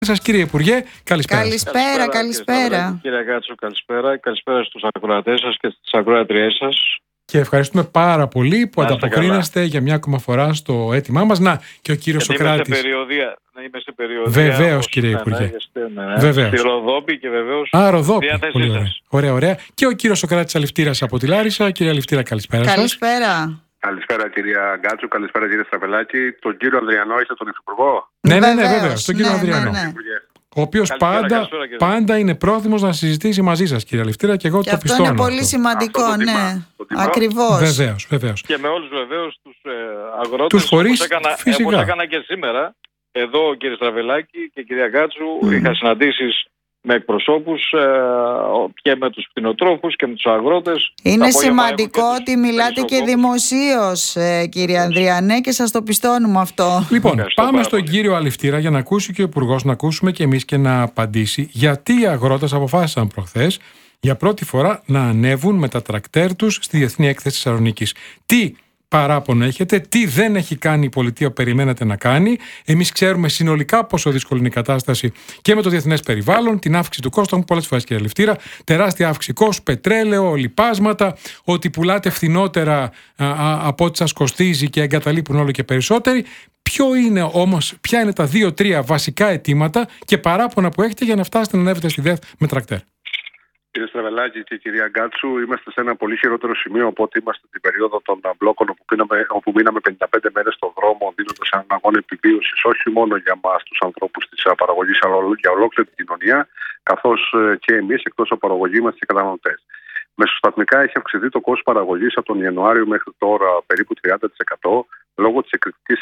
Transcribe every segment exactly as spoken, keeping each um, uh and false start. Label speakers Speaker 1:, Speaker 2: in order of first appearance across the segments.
Speaker 1: Σας κύριε Υπουργέ, καλησπέρα.
Speaker 2: Καλησπέρα, καλησπέρα.
Speaker 3: Κύριε Γκάτσου, καλησπέρα. Καλησπέρα στους ακροατές σας και στις ακροατριές σας.
Speaker 1: Και ευχαριστούμε πάρα πολύ που ανταποκρίνεστε για μια ακόμα φορά στο αίτημά μας. Να, και ο κύριος Σωκράτης.
Speaker 3: Είμαι σε περιοδία. Να είμαι σε περιοδία.
Speaker 1: Βεβαίως, κύριε Υπουργέ.
Speaker 3: Ναι, ναι, ναι.
Speaker 1: Βεβαίως.
Speaker 3: Στη Ροδόπη και βεβαίως.
Speaker 1: Α, Ροδόπη.
Speaker 3: Πολύ
Speaker 1: ωραία. ωραία, ωραία. Και ο κύριος Σωκράτης Αληφτήρας από τη Λάρισα. Κύριε Αληφτήρα, καλησπέρα σας.
Speaker 2: Καλησπέρα.
Speaker 4: Καλησπέρα κυρία Γκάτσου, καλησπέρα κύριε Στραβελάκη. Τον κύριο Ανδριανό, είστε τον Υφυπουργό?
Speaker 1: Ναι, ναι, ναι, βέβαια. Τον κύριο
Speaker 2: ναι,
Speaker 1: Ανδριανό.
Speaker 2: ναι, ναι.
Speaker 1: Ο οποίος πάντα,
Speaker 3: καλησπέρα,
Speaker 1: πάντα είναι πρόθυμος να συζητήσει μαζί σας, κύριε Αληφτήρα, και εγώ
Speaker 2: Και
Speaker 1: το
Speaker 2: αυτό
Speaker 1: πιστώνω.
Speaker 2: είναι πολύ
Speaker 1: αυτό.
Speaker 2: σημαντικό,
Speaker 4: Αυτό το
Speaker 2: ναι.
Speaker 4: τιμά, το τιμά.
Speaker 2: Ακριβώς.
Speaker 1: Βεβαίως, βεβαίως.
Speaker 3: Και με όλους βεβαίως τους ε, αγρότες.
Speaker 1: Τους φορείς,
Speaker 3: όπως έκανα,
Speaker 1: φυσικά.
Speaker 3: όπως έκανα και σήμερα. Εδώ κύριε Στραβελάκη και κυρία Γκάτσου,
Speaker 1: Mm.
Speaker 3: είχα συναντήσεις με εκπροσώπους ε, και με τους κτηνοτρόφους και με τους αγρότες.
Speaker 2: Είναι
Speaker 3: Τα απόγευμα
Speaker 2: σημαντικό
Speaker 3: έχω και
Speaker 2: ότι
Speaker 3: τους
Speaker 2: μιλάτε και
Speaker 3: περισσοκόπους.
Speaker 2: δημοσίως, ε, κύριε Ανδριανέ, και σας το πιστώνουμε αυτό.
Speaker 1: Λοιπόν,
Speaker 3: Ευχαριστώ
Speaker 1: πάμε
Speaker 3: πάρα
Speaker 1: στον
Speaker 3: πολύ.
Speaker 1: κύριο Αληφτήρα για να ακούσει και ο Υπουργός, να ακούσουμε και εμείς και να απαντήσει γιατί οι αγρότες αποφάσισαν προχθές για πρώτη φορά να ανέβουν με τα τρακτέρ τους στη Διεθνή Έκθεση Θεσσαλονίκης. Τι παράπονο έχετε, τι δεν έχει κάνει η πολιτεία που περιμένατε να κάνει? Εμείς ξέρουμε συνολικά πόσο δύσκολη είναι η κατάσταση και με το διεθνές περιβάλλον, την αύξηση του κόστου, πολλές φορές κύριε Αληφτήρα, τεράστια αύξηση κόστου, πετρέλαιο, λιπάσματα, ότι πουλάτε φθηνότερα α, α, από ό,τι σας κοστίζει και εγκαταλείπουν όλο και περισσότεροι. Ποιο είναι όμως, ποια είναι τα δύο-τρία βασικά αιτήματα και παράπονα που έχετε για να φτάσετε να ανέβετε στη ΔΕΘ με τρακτέρ?
Speaker 4: Κύριε Στραβελάκη και κυρία Γκάτσου, είμαστε σε ένα πολύ χειρότερο σημείο από ό,τι είμαστε την περίοδο των μπλόκων όπου, πίναμε, όπου μείναμε πενήντα πέντε μέρες στον δρόμο, δίνοντας έναν αγώνα επιβίωσης όχι μόνο για εμάς τους ανθρώπους της παραγωγής, αλλά για ολόκληρη την κοινωνία, καθώς και εμείς εκτός από παραγωγή μας και καταναλωτές. Μεσοσταθμικά έχει αυξηθεί το κόστος παραγωγής από τον Ιανουάριο μέχρι τώρα περίπου τριάντα τοις εκατό λόγω της εκρηκτικής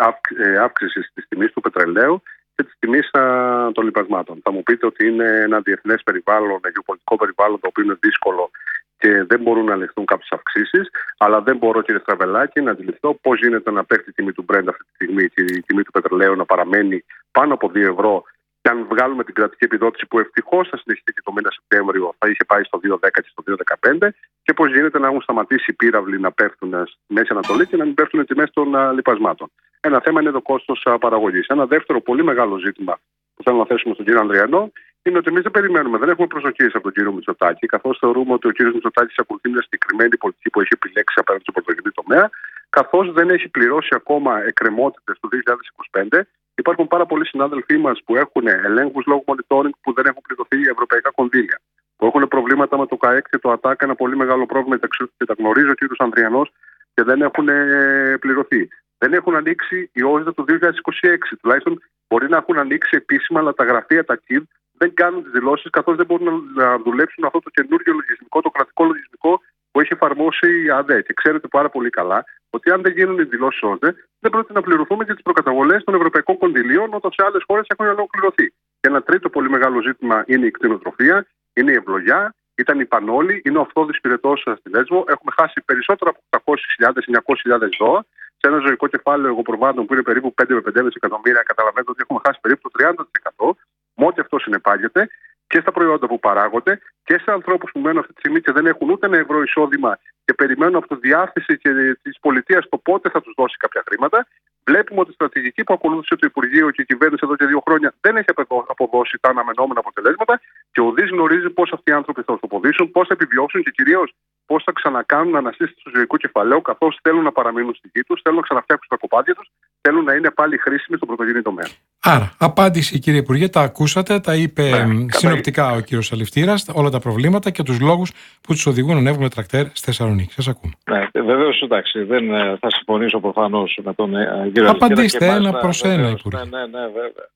Speaker 4: αύξησης της τιμής του πετρελαίου και της τιμής των λιπασμάτων. Θα μου πείτε ότι είναι ένα διεθνές περιβάλλον, ένα γεωπολιτικό περιβάλλον το οποίο είναι δύσκολο και δεν μπορούν να ληφθούν κάποιες αυξήσεις, αλλά δεν μπορώ, κύριε Στραβελάκη, να αντιληφθώ πώς γίνεται να πέφτει η τιμή του Brent αυτή τη στιγμή και η τιμή του πετρελαίου να παραμένει πάνω από δύο ευρώ. Και αν βγάλουμε την κρατική επιδότηση που ευτυχώς θα συνεχιστεί και το μήνα Σεπτέμβριο, θα είχε πάει στο δύο δέκα και στο δύο δεκαπέντε, και πώς γίνεται να έχουν σταματήσει οι πύραυλοι να πέφτουν στη Μέση Ανατολή και να μην πέφτουν οι τιμές των uh, λιπασμάτων. Ένα θέμα είναι το κόστος uh, παραγωγής. Ένα δεύτερο πολύ μεγάλο ζήτημα που θέλω να θέσουμε στον κύριο Ανδριανό είναι ότι εμείς δεν περιμένουμε, δεν έχουμε προσδοκίες από τον κύριο Μητσοτάκη, καθώς θεωρούμε ότι ο κύριος Μητσοτάκης ακολουθεί μια συγκεκριμένη πολιτική που έχει επιλέξει απέναντι στον πρωτογενή τομέα, καθώς δεν έχει πληρώσει ακόμα εκκρεμότητες του δύο χιλιάδες είκοσι πέντε. Υπάρχουν πάρα πολλοί συνάδελφοί μας που έχουν ελέγχους λόγω monitoring που δεν έχουν πληρωθεί ευρωπαϊκά κονδύλια, που έχουν προβλήματα με το ΚΑΕΚ και το ΑΤΑΚ, ένα πολύ μεγάλο πρόβλημα και τα γνωρίζει ο κ. Ανδριανός, και δεν έχουν πληρωθεί. Δεν έχουν ανοίξει οι όρια του δύο χιλιάδες είκοσι έξι. Τουλάχιστον μπορεί να έχουν ανοίξει επίσημα, αλλά τα γραφεία, τα ΚΙΔ, δεν κάνουν τις δηλώσεις, καθώς δεν μπορούν να δουλέψουν αυτό το καινούργιο λογισμικό, το κρατικό λογισμικό που έχει εφαρμόσει η ΑΔΕ. Και ξέρετε πάρα πολύ καλά ότι αν δεν γίνουν οι δηλώσεις ΩΣΔΕ, δεν πρόκειται να πληρωθούμε για τις προκαταβολές των ευρωπαϊκών κονδυλίων, όταν σε άλλες χώρες έχουν ολοκληρωθεί. Και ένα τρίτο πολύ μεγάλο ζήτημα είναι η κτηνοτροφία, είναι η ευλογιά, ήταν η πανόλη, είναι ο αυτόδης πυρετός στη Λέσβο. Έχουμε χάσει περισσότερα από οκτακόσιες χιλιάδες με εννιακόσιες χιλιάδες ζώα. Σε ένα ζωικό κεφάλαιο εγωπροβάτων που είναι περίπου πέντε με πέντε εκατομμύρια, καταλαβαίνετε ότι έχουμε χάσει περίπου το τριάντα τοις εκατό, με ό,τι αυτό συνεπάγεται, και στα προϊόντα που παράγονται και σε ανθρώπους που μένουν αυτή τη στιγμή και δεν έχουν ούτε ένα ευρώ εισόδημα και περιμένουν από τη διάθεση τη πολιτεία το πότε θα τους δώσει κάποια χρήματα. Βλέπουμε ότι η στρατηγική που ακολούθησε το Υπουργείο και η κυβέρνηση εδώ και δύο χρόνια δεν έχει αποδώσει τα αναμενόμενα αποτελέσματα, και ο ΔΙΣ γνωρίζει πώς αυτοί οι άνθρωποι θα ορθοποδήσουν, πώς θα επιβιώσουν και κυρίως πώς θα ξανακάνουν ανασύστηση του ζωικού κεφαλαίου, καθώς θέλουν να παραμείνουν στη γη τους, θέλουν να ξαναφτιάξουν τα κοπάδια τους, θέλουν να είναι πάλι χρήσιμοι στον πρωτογενή τομέα.
Speaker 1: Άρα, απάντηση κύριε Υπουργέ, τα ακούσατε, τα είπε
Speaker 4: ναι,
Speaker 1: συνοπτικά ο κύριος Αληφτήρας, όλα τα προβλήματα και τους λόγους που τους οδηγούν να ανέβουν με τρακτέρ στη Θεσσαλονίκη. Σας ακούμε.
Speaker 3: Ναι, βεβαίως, εντάξει, δεν θα συμφωνήσω προφανώς με τον ε, κύριο Αληφτήρα.
Speaker 1: Απαντήστε ένα
Speaker 3: μάλιστα,
Speaker 1: προς ένα,
Speaker 3: βεβαίως,
Speaker 1: Υπουργέ.
Speaker 3: Ναι, ναι, ναι, βέβαια.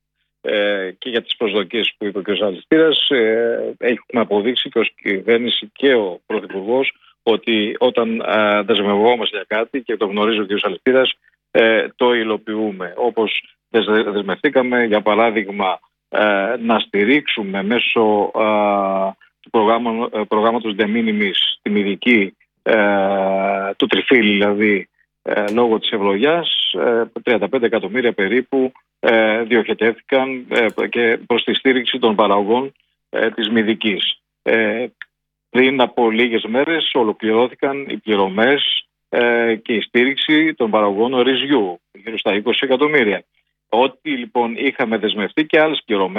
Speaker 3: Ε, και για τις προσδοκίες που είπε ο κ. Αληφτήρας, ε, έχουμε αποδείξει και ως κυβέρνηση και ο Πρωθυπουργός ότι όταν ε, δεσμευόμαστε για κάτι, και το γνωρίζει ο κ. Αληφτήρας, ε, το υλοποιούμε. Όπως δεσμευτήκαμε, για παράδειγμα, ε, να στηρίξουμε μέσω ε, του προγράμμα, προγράμματος De Minimis την ειδική ε, του τριφύλι, δηλαδή ε, λόγω της ευλογιάς, ε, τριάντα πέντε εκατομμύρια περίπου ε, διοχετεύτηκαν ε, και προς τη στήριξη των παραγωγών ε, της Μυδικής. Ε, πριν από λίγες μέρες ολοκληρώθηκαν οι πληρωμές ε, και η στήριξη των παραγωγών ρυζιού, γύρω στα είκοσι εκατομμύρια. ό,τι λοιπόν είχαμε δεσμευτεί και άλλες πληρωμές